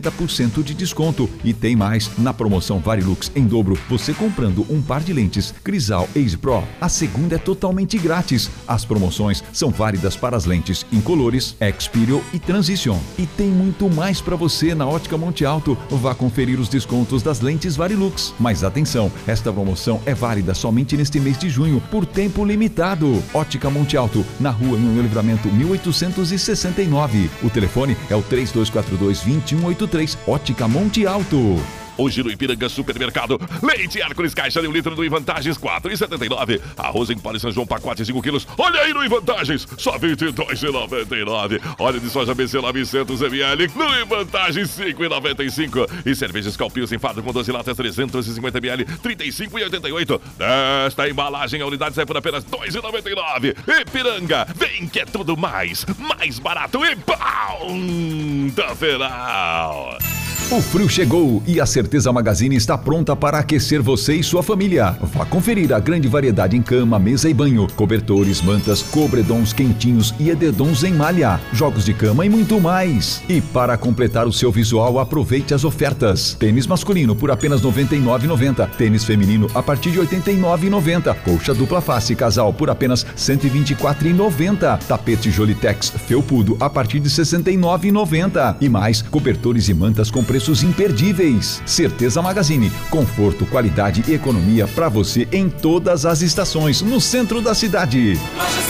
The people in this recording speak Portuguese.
50% de desconto. E tem mais, na promoção Varilux em dobro, você comprando um par de lentes Crisal Ace Pro, a segunda é totalmente grátis. As promoções são válidas para as lentes incolores, Xperio e Transition. E tem muito mais para você na Ótica Monte Alto. Vá conferir os descontos das lentes Varilux. Mas atenção, esta promoção é válida somente neste mês de junho, por tempo limitado. Ótica Monte Alto, na rua Noel Livramento 1869. O telefone é o 3242-2183. Ótica Monte Alto. Hoje no Ipiranga Supermercado, leite Hércules caixa de 1 litro no Invantagens, R$ 4,79. Arroz em pó de São João, pacote 5 quilos. Olha aí no Invantagens, só R$ 22,99. Óleo de soja BC 900 ml no Invantagens, R$ 5,95. E cerveja Scalpil sem fardo com 12 latas, 350 ml, R$ 35,88. Desta embalagem, a unidade sai por apenas R$ 2,99. Ipiranga, vem que é tudo mais barato e bom da Feral. O frio chegou e a Certeza Magazine está pronta para aquecer você e sua família. Vá conferir a grande variedade em cama, mesa e banho, cobertores, mantas, cobredons quentinhos e edredons em malha, jogos de cama e muito mais. E para completar o seu visual, aproveite as ofertas. Tênis masculino por apenas R$ 99,90. Tênis feminino a partir de R$ 89,90. Colcha dupla face casal por apenas R$ 124,90. Tapete Jolitex felpudo a partir de R$ 69,90. E mais, cobertores e mantas com preços imperdíveis. Certeza Magazine, conforto, qualidade e economia para você em todas as estações, no centro da cidade.